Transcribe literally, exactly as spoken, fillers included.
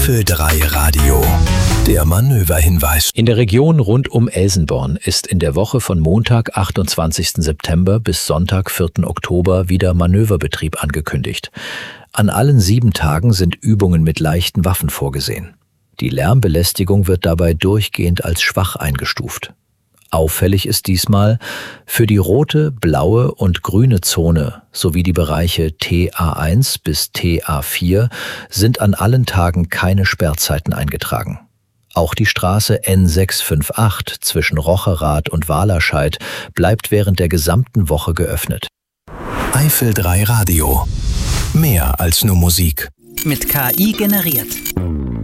Eifel drei Radio. Der Manöverhinweis. In der Region rund um Elsenborn ist in der Woche von Montag, achtundzwanzigsten September bis Sonntag, vierten Oktober wieder Manöverbetrieb angekündigt. An allen sieben Tagen sind Übungen mit leichten Waffen vorgesehen. Die Lärmbelästigung wird dabei durchgehend als schwach eingestuft. Auffällig ist diesmal, für die rote, blaue und grüne Zone sowie die Bereiche T A eins bis T A vier sind an allen Tagen keine Sperrzeiten eingetragen. Auch die Straße N sechs fünf acht zwischen Rocherath und Wahlerscheid bleibt während der gesamten Woche geöffnet. Eifel drei Radio. Mehr als nur Musik. Mit K I generiert.